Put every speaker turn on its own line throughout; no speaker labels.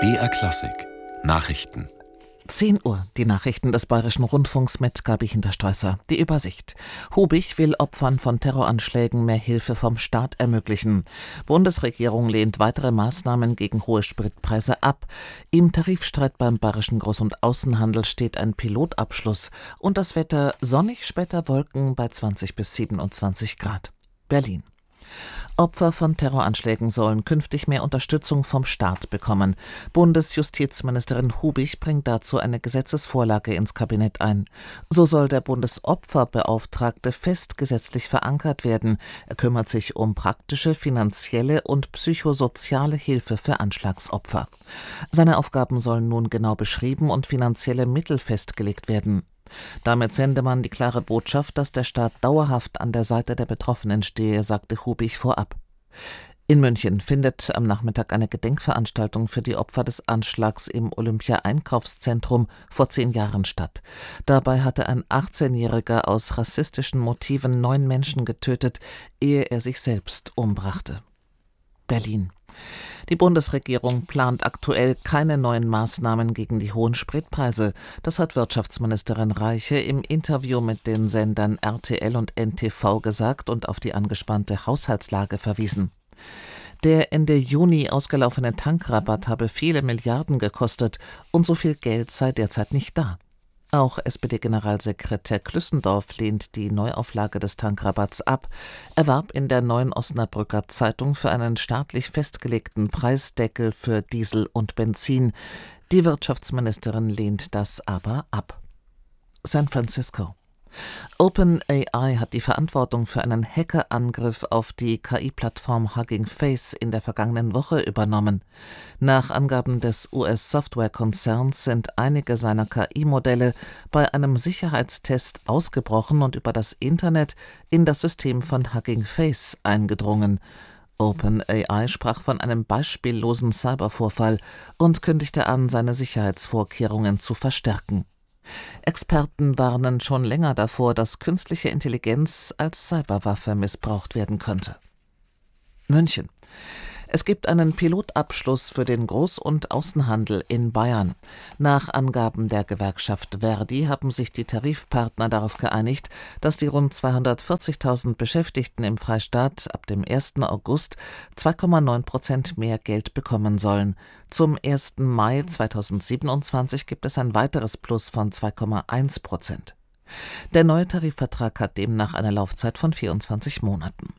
BR Klassik Nachrichten.
10 Uhr, die Nachrichten des Bayerischen Rundfunks mit Gabi Hinterstoisser. Die Übersicht. Hubich will Opfern von Terroranschlägen mehr Hilfe vom Staat ermöglichen. Bundesregierung lehnt weitere Maßnahmen gegen hohe Spritpreise ab. Im Tarifstreit beim Bayerischen Groß- und Außenhandel steht ein Pilotabschluss. Und das Wetter: sonnig, später Wolken bei 20 bis 27 Grad. Berlin. Opfer von Terroranschlägen sollen künftig mehr Unterstützung vom Staat bekommen. Bundesjustizministerin Hubich bringt dazu eine Gesetzesvorlage ins Kabinett ein. So soll der Bundesopferbeauftragte fest gesetzlich verankert werden. Er kümmert sich um praktische, finanzielle und psychosoziale Hilfe für Anschlagsopfer. Seine Aufgaben sollen nun genau beschrieben und finanzielle Mittel festgelegt werden. Damit sende man die klare Botschaft, dass der Staat dauerhaft an der Seite der Betroffenen stehe, sagte Hubich vorab. In München findet am Nachmittag eine Gedenkveranstaltung für die Opfer des Anschlags im Olympia-Einkaufszentrum vor 10 Jahren statt. Dabei hatte ein 18-Jähriger aus rassistischen Motiven 9 Menschen getötet, ehe er sich selbst umbrachte. Berlin. Die Bundesregierung plant aktuell keine neuen Maßnahmen gegen die hohen Spritpreise. Das hat Wirtschaftsministerin Reiche im Interview mit den Sendern RTL und NTV gesagt und auf die angespannte Haushaltslage verwiesen. Der Ende Juni ausgelaufene Tankrabatt habe viele Milliarden gekostet und so viel Geld sei derzeit nicht da. Auch SPD-Generalsekretär Klüssendorf lehnt die Neuauflage des Tankrabatts ab. Er warb in der Neuen Osnabrücker Zeitung für einen staatlich festgelegten Preisdeckel für Diesel und Benzin. Die Wirtschaftsministerin lehnt das aber ab. San Francisco. OpenAI hat die Verantwortung für einen Hackerangriff auf die KI-Plattform Hugging Face in der vergangenen Woche übernommen. Nach Angaben des US-Softwarekonzerns sind einige seiner KI-Modelle bei einem Sicherheitstest ausgebrochen und über das Internet in das System von Hugging Face eingedrungen. OpenAI sprach von einem beispiellosen Cybervorfall und kündigte an, seine Sicherheitsvorkehrungen zu verstärken. Experten warnen schon länger davor, dass künstliche Intelligenz als Cyberwaffe missbraucht werden könnte. München. Es gibt einen Pilotabschluss für den Groß- und Außenhandel in Bayern. Nach Angaben der Gewerkschaft ver.di haben sich die Tarifpartner darauf geeinigt, dass die rund 240.000 Beschäftigten im Freistaat ab dem 1. August 2,9% mehr Geld bekommen sollen. Zum 1. Mai 2027 gibt es ein weiteres Plus von 2,1%. Der neue Tarifvertrag hat demnach eine Laufzeit von 24 Monaten.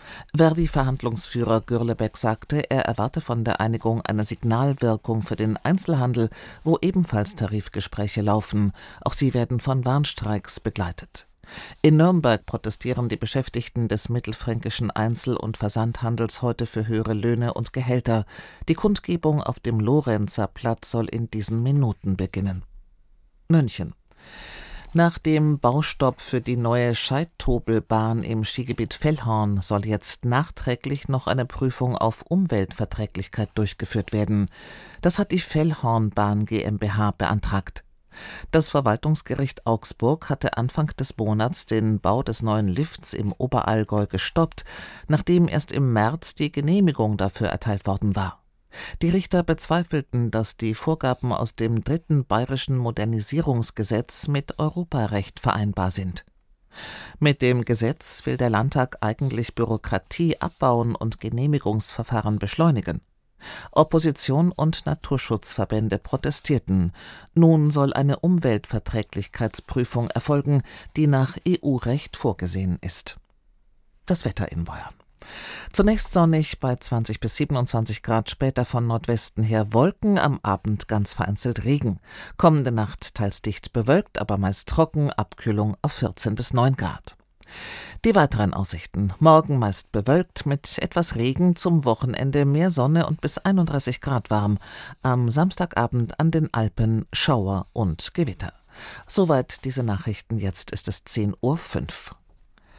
ver.di-Verhandlungsführer Gürlebeck sagte, er erwarte von der Einigung eine Signalwirkung für den Einzelhandel, wo ebenfalls Tarifgespräche laufen. Auch sie werden von Warnstreiks begleitet. In Nürnberg protestieren die Beschäftigten des mittelfränkischen Einzel- und Versandhandels heute für höhere Löhne und Gehälter. Die Kundgebung auf dem Lorenzer Platz soll in diesen Minuten beginnen. München. Nach dem Baustopp für die neue Scheidtobelbahn im Skigebiet Fellhorn soll jetzt nachträglich noch eine Prüfung auf Umweltverträglichkeit durchgeführt werden. Das hat die Fellhornbahn GmbH beantragt. Das Verwaltungsgericht Augsburg hatte Anfang des Monats den Bau des neuen Lifts im Oberallgäu gestoppt, nachdem erst im März die Genehmigung dafür erteilt worden war. Die Richter bezweifelten, dass die Vorgaben aus dem 3. Bayerischen Modernisierungsgesetz mit Europarecht vereinbar sind. Mit dem Gesetz will der Landtag eigentlich Bürokratie abbauen und Genehmigungsverfahren beschleunigen. Opposition und Naturschutzverbände protestierten. Nun soll eine Umweltverträglichkeitsprüfung erfolgen, die nach EU-Recht vorgesehen ist. Das Wetter in Bayern. Zunächst sonnig bei 20 bis 27 Grad, später von Nordwesten her Wolken, am Abend ganz vereinzelt Regen. Kommende Nacht teils dicht bewölkt, aber meist trocken, Abkühlung auf 14 bis 9 Grad. Die weiteren Aussichten: Morgen meist bewölkt mit etwas Regen, zum Wochenende mehr Sonne und bis 31 Grad warm. Am Samstagabend an den Alpen Schauer und Gewitter. Soweit diese Nachrichten, jetzt ist es 10:05 Uhr.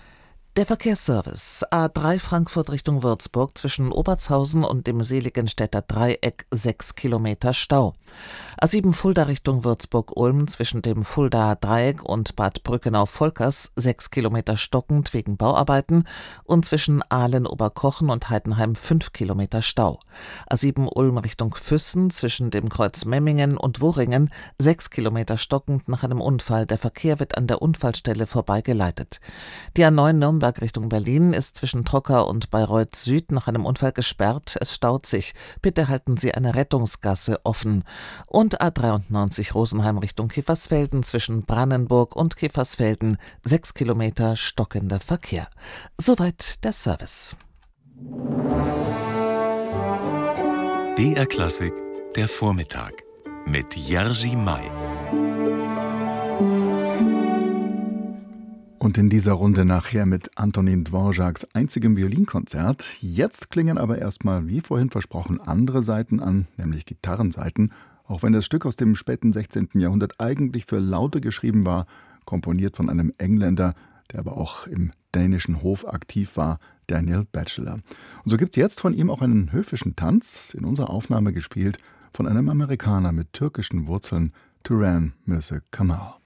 Der Verkehrsservice: A3 Frankfurt Richtung Würzburg zwischen Obertshausen und dem Seligenstädter Dreieck 6 Kilometer Stau. A7 Fulda Richtung Würzburg-Ulm zwischen dem Fuldaer Dreieck und Bad Brückenau-Volkers 6 Kilometer stockend wegen Bauarbeiten und zwischen Aalen-Oberkochen und Heidenheim 5 Kilometer Stau. A7 Ulm Richtung Füssen zwischen dem Kreuz Memmingen und Worringen 6 Kilometer stockend nach einem Unfall. Der Verkehr wird an der Unfallstelle vorbeigeleitet. Die A9 Nürnberg Richtung Berlin ist zwischen Trocker und Bayreuth Süd nach einem Unfall gesperrt. Es staut sich. Bitte halten Sie eine Rettungsgasse offen. Und A93 Rosenheim Richtung Kiefersfelden zwischen Brannenburg und Kiefersfelden 6 Kilometer stockender Verkehr. Soweit der Service.
BR Klassik, der Vormittag mit Jerzy May.
Und in dieser Runde nachher mit Antonin Dvořáks einzigem Violinkonzert. Jetzt klingen aber erstmal, wie vorhin versprochen, andere Saiten an, nämlich Gitarrensaiten. Auch wenn das Stück aus dem späten 16. Jahrhundert eigentlich für Laute geschrieben war, komponiert von einem Engländer, der aber auch im dänischen Hof aktiv war, Daniel Batchelor. Und so gibt's jetzt von ihm auch einen höfischen Tanz, in unserer Aufnahme gespielt von einem Amerikaner mit türkischen Wurzeln, Turan Mirza Kamal.